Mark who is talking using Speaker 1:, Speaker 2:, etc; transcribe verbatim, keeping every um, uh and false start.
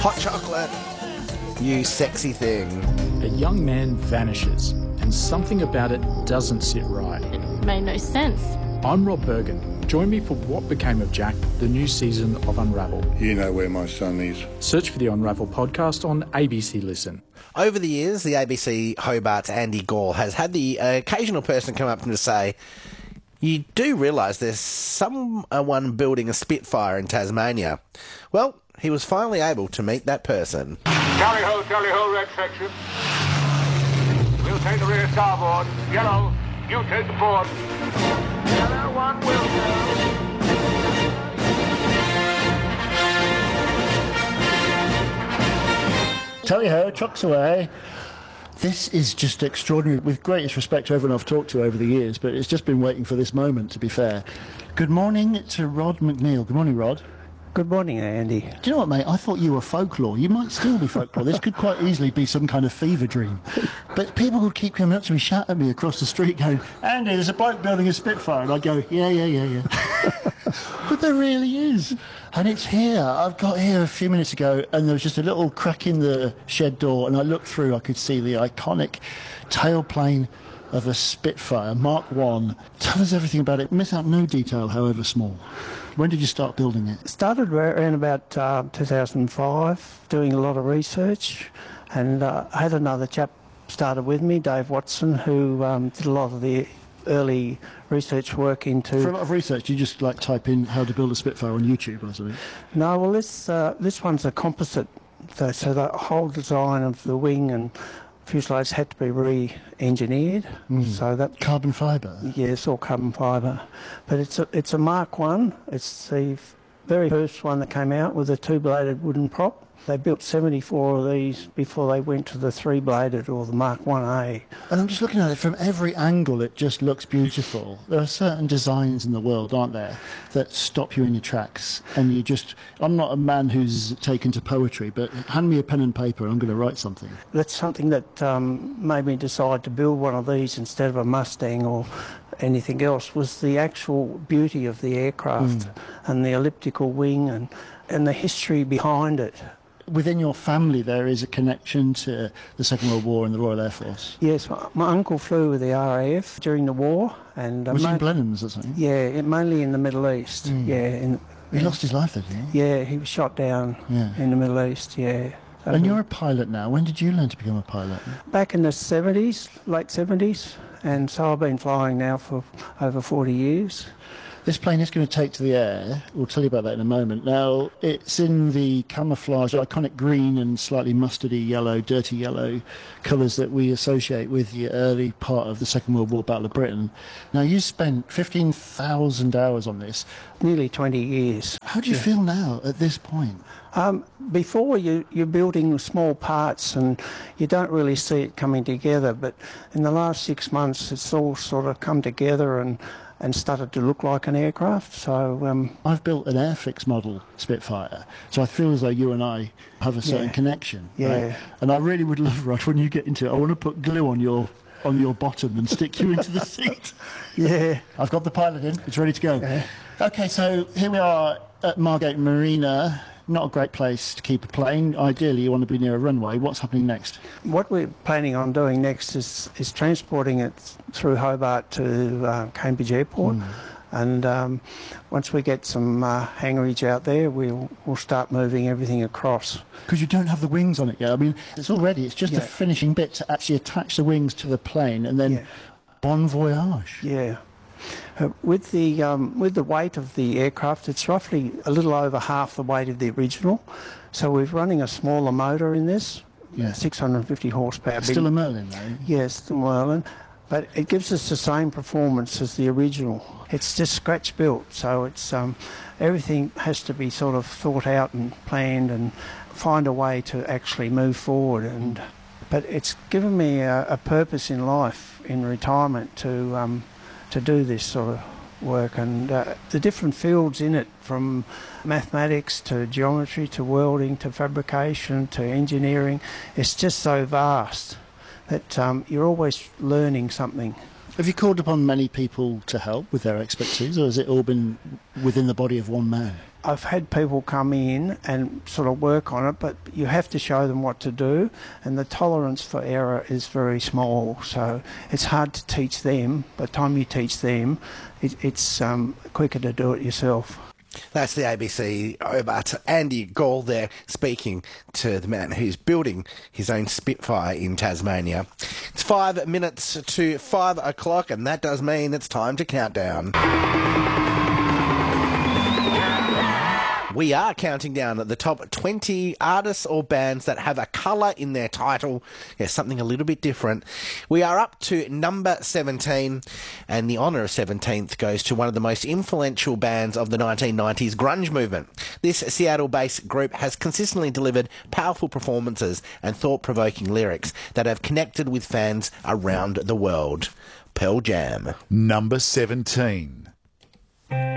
Speaker 1: Hot chocolate. You sexy thing.
Speaker 2: A young man vanishes, and something about it doesn't sit right.
Speaker 3: It made no sense.
Speaker 2: I'm Rob Bergen. Join me for What Became of Jack, the new season of Unravel.
Speaker 4: You know where my son is.
Speaker 2: Search for the Unravel podcast on A B C Listen.
Speaker 1: Over the years, the A B C Hobart's Andy Gall has had the uh, occasional person come up to him to say, you do realise there's someone building a Spitfire in Tasmania. Well, he was finally able to meet that person.
Speaker 5: Tally ho, tally ho, red section. We'll take the rear starboard. Yellow, you take the port. Yellow one will go.
Speaker 6: Tally ho, trucks away. This is just extraordinary. With greatest respect to everyone I've talked to over the years, but it's just been waiting for this moment, to be fair. Good morning to Rod McNeil. Good morning, Rod.
Speaker 7: Good morning, Andy.
Speaker 6: Do you know what, mate? I thought you were folklore. You might still be folklore. This could quite easily be some kind of fever dream. But people would keep coming up to me, shouting at me across the street, going, Andy, there's a bloke building a Spitfire. And I go, yeah, yeah, yeah, yeah. But there really is. And it's here. I've got here a few minutes ago, and there was just a little crack in the shed door, and I looked through, I could see the iconic tailplane of a Spitfire, Mark one. Tell us everything about it. Miss out no detail, however small. When did you start building it?
Speaker 7: Started around about uh, two thousand five, doing a lot of research, and uh, I had another chap started with me, Dave Watson, who um, did a lot of the early research work into...
Speaker 6: For a lot of research, you just like type in how to build a Spitfire on YouTube or something?
Speaker 7: No, well, this uh, this one's a composite, so, so the whole design of the wing and fuselage had to be re-engineered.
Speaker 6: Mm.
Speaker 7: So that
Speaker 6: carbon fibre.
Speaker 7: Yeah, it's all carbon fibre, but it's a it's a Mark One. It's the very first one that came out with a two-bladed wooden prop. They built seventy-four of these before they went to the three-bladed or the Mark One A.
Speaker 6: And I'm just looking at it from every angle. It just looks beautiful. There are certain designs in the world, aren't there, that stop you in your tracks, and you just... I'm not a man who's taken to poetry, but hand me a pen and paper and I'm going to write something.
Speaker 7: That's something that um, made me decide to build one of these instead of a Mustang or anything else, was the actual beauty of the aircraft mm. and the elliptical wing and, and the history behind it.
Speaker 6: Within your family, there is a connection to the Second World War and the Royal Air Force.
Speaker 7: Yes, my, my uncle flew with the R A F during the war, and uh,
Speaker 6: was he in Blenheims or something?
Speaker 7: Yeah, it, mainly in the Middle East. Mm. Yeah, in,
Speaker 6: he lost his life, didn't he?
Speaker 7: Yeah, he was shot down
Speaker 6: yeah.
Speaker 7: in the Middle East. Yeah.
Speaker 6: And um, you're a pilot now. When did you learn to become a pilot?
Speaker 7: Back in the seventies, late seventies, and so I've been flying now for over forty years.
Speaker 6: This plane is going to take to the air. We'll tell you about that in a moment. Now, it's in the camouflage, iconic green and slightly mustardy yellow, dirty yellow colours that we associate with the early part of the Second World War Battle of Britain. Now, you spent fifteen thousand hours on this.
Speaker 7: Nearly twenty years.
Speaker 6: How do you yeah. feel now at this point?
Speaker 7: Um, before, you, you're building small parts and you don't really see it coming together, but in the last six months, it's all sort of come together and and started to look like an aircraft. So um,
Speaker 6: I've built an Airfix model Spitfire, so I feel as though you and I have a certain
Speaker 7: yeah.
Speaker 6: connection.
Speaker 7: Yeah.
Speaker 6: Right? And I really would love, Rod, when you get into it, I want to put glue on your on your bottom and stick you into the seat.
Speaker 7: Yeah.
Speaker 6: I've got the pilot in. It's ready to go.
Speaker 7: Yeah.
Speaker 6: Okay, so here we are at Margate Marina. Not a great place to keep a plane. Ideally, you want to be near a runway. What's happening next?
Speaker 7: What we're planning on doing next is, is transporting it through Hobart to uh, Cambridge Airport. Mm. And um, once we get some uh, hangarage out there, we'll, we'll start moving everything across.
Speaker 6: Because you don't have the wings on it yet. I mean, it's all ready. It's just
Speaker 7: yeah.
Speaker 6: the finishing bit to actually attach the wings to the plane and then
Speaker 7: yeah.
Speaker 6: bon voyage.
Speaker 7: Yeah. Uh, with the um, with the weight of the aircraft, it's roughly a little over half the weight of the original. So we're running a smaller motor in this,
Speaker 6: yeah.
Speaker 7: six hundred fifty horsepower.
Speaker 6: Still a Merlin, though?
Speaker 7: Yes, the Merlin. But it gives us the same performance as the original. It's just scratch built, so it's um, everything has to be sort of thought out and planned and find a way to actually move forward. And but it's given me a, a purpose in life, in retirement, to um, to do this sort of work, and uh, the different fields in it, from mathematics to geometry to welding to fabrication to engineering, it's just so vast that um, you're always learning something.
Speaker 6: Have you called upon many people to help with their expertise, or has it all been within the body of one man?
Speaker 7: I've had people come in and sort of work on it, but you have to show them what to do, and the tolerance for error is very small, so it's hard to teach them. By the time you teach them, it, it's um, quicker to do it yourself.
Speaker 1: That's the A B C Hobart Andy Gall there speaking to the man who's building his own Spitfire in Tasmania. It's five minutes to five o'clock, and that does mean it's time to count down. We are counting down at the top twenty artists or bands that have a colour in their title. Yeah, something a little bit different. We are up to number seventeen, and the honour of seventeenth goes to one of the most influential bands of the nineteen nineties grunge movement. This Seattle-based group has consistently delivered powerful performances and thought-provoking lyrics that have connected with fans around the world. Pearl Jam.
Speaker 3: Number seventeen.